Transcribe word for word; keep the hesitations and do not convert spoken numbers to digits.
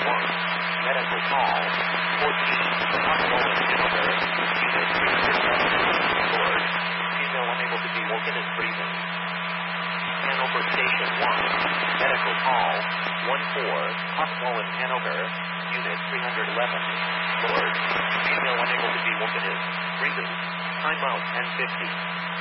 one. Medical call. fourteen. Hospital in Hanover. Unit three zero. Lord. Female unable to be woken is breathing. Hanover Station one. Medical call. one four. Hospital in Hanover. Unit three eleven. Lord. Female unable to be woken is breathing. Time out ten fifty.